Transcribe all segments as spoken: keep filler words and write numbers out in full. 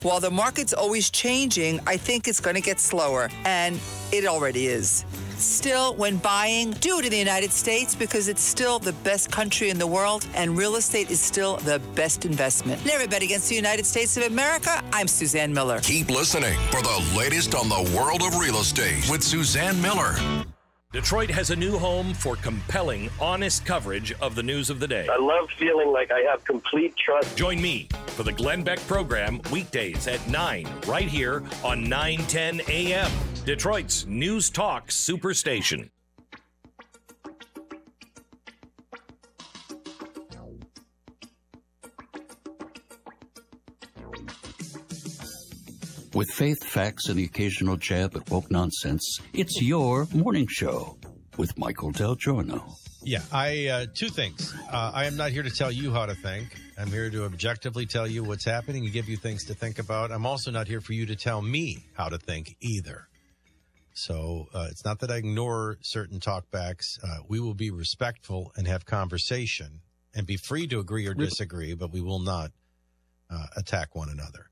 While the market's always changing, I think it's going to get slower, and it already is. Still, when buying, do it in the United States because it's still the best country in the world, and real estate is still the best investment. Never bet against the United States of America. I'm Suzanne Miller. Keep listening for the latest on the world of real estate with Suzanne Miller. Detroit has a new home for compelling, honest coverage of the news of the day. I love feeling like I have complete trust. Join me for the Glenn Beck program weekdays at nine, right here on nine ten A M, Detroit's News Talk Superstation. With faith, facts, and the occasional jab at woke nonsense, it's your morning show with Michael Del Giorno. Yeah, I uh, two things. Uh, I am not here to tell you how to think. I'm here to objectively tell you what's happening and give you things to think about. I'm also not here for you to tell me how to think either. So uh, it's not that I ignore certain talkbacks. Uh, we will be respectful and have conversation and be free to agree or disagree, but we will not uh, attack one another.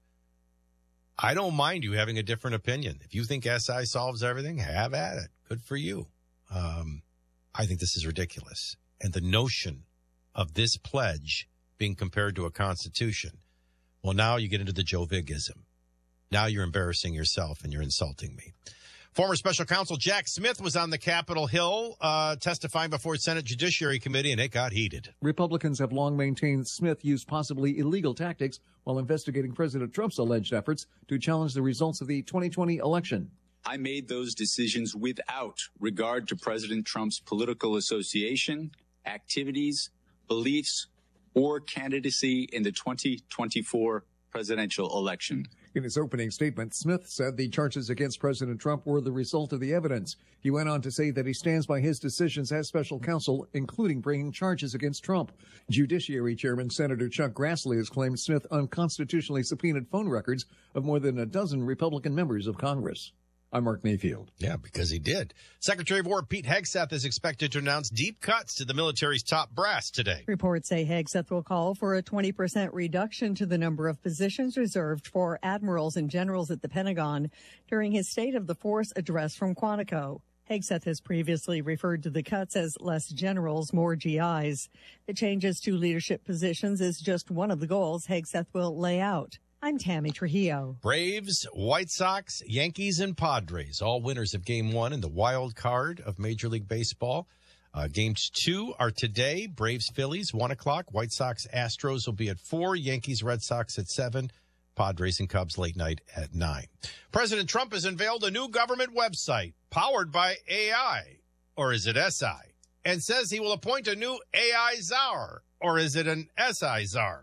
I don't mind you having a different opinion. If you think S I solves everything, have at it. Good for you. Um, I think this is ridiculous. And the notion of this pledge being compared to a constitution, well, now you get into the Joe Vigism. Now you're embarrassing yourself and you're insulting me. Former special counsel Jack Smith was on the Capitol Hill uh, testifying before Senate Judiciary Committee, and it got heated. Republicans have long maintained Smith used possibly illegal tactics while investigating President Trump's alleged efforts to challenge the results of the twenty twenty election. I made those decisions without regard to President Trump's political association, activities, beliefs, or candidacy in the twenty twenty-four presidential election. In his opening statement, Smith said the charges against President Trump were the result of the evidence. He went on to say that he stands by his decisions as special counsel, including bringing charges against Trump. Judiciary Chairman Senator Chuck Grassley has claimed Smith unconstitutionally subpoenaed phone records of more than a dozen Republican members of Congress. I'm Mark Mayfield. Yeah, because he did. Secretary of War Pete Hegseth is expected to announce deep cuts to the military's top brass today. Reports say Hegseth will call for a twenty percent reduction to the number of positions reserved for admirals and generals at the Pentagon during his State of the Force address from Quantico. Hegseth has previously referred to the cuts as less generals, more G Is. The changes to leadership positions is just one of the goals Hegseth will lay out. I'm Tammy Trujillo. Braves, White Sox, Yankees, and Padres, all winners of Game One in the wild card of Major League Baseball. Uh, games two are today. Braves, Phillies, one o'clock. White Sox, Astros will be at four. Yankees, Red Sox at seven. Padres and Cubs late night at nine. President Trump has unveiled a new government website powered by A I, or is it S I, and says he will appoint a new A I czar, or is it an S I czar?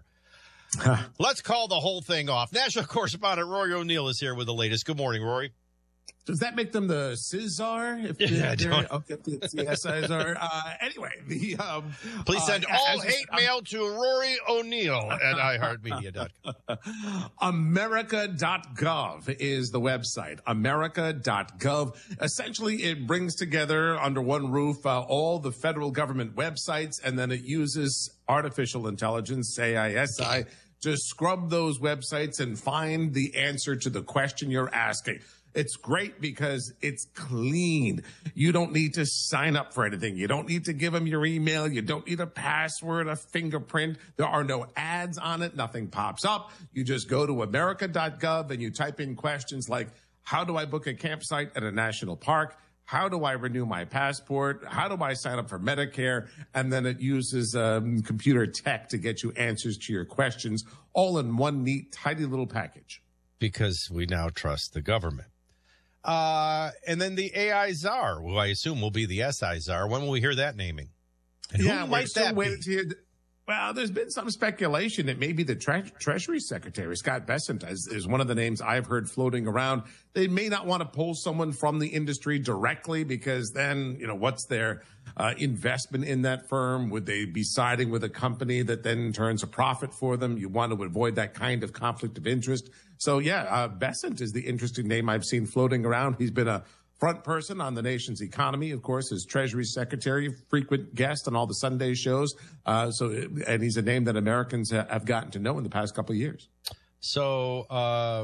Let's call the whole thing off. National correspondent Rory O'Neill is here with the latest. Good morning, Rory. Does that make them the Cesar? If yeah, they're, they're, okay, it's the S I czar. Uh, anyway, the um, please send uh, all hate um, mail to Rory O'Neill at i heart media dot com. America dot gov is the website. America dot gov. Essentially, it brings together under one roof uh, all the federal government websites, and then it uses artificial intelligence, A I S I, to scrub those websites and find the answer to the question you're asking. It's great because it's clean. You don't need to sign up for anything. You don't need to give them your email. You don't need a password, a fingerprint. There are no ads on it. Nothing pops up. You just go to America dot gov and you type in questions like, how do I book a campsite at a national park? How do I renew my passport? How do I sign up for Medicare? And then it uses um, computer tech to get you answers to your questions, all in one neat, tidy little package. Because we now trust the government. Uh, and then the A I czar, who I assume will be the S I czar. When will we hear that naming? And yeah, who might that be? To hear the, well, there's been some speculation that maybe the tre- Treasury Secretary, Scott Bessent, is, is one of the names I've heard floating around. They may not want to pull someone from the industry directly because then, you know, what's their uh, investment in that firm? Would they be siding with a company that then turns a profit for them? You want to avoid that kind of conflict of interest. So, yeah, uh, Bessent is the interesting name I've seen floating around. He's been a front person on the nation's economy, of course, as Treasury Secretary, frequent guest on all the Sunday shows. Uh, so, and he's a name that Americans have gotten to know in the past couple of years. So, uh,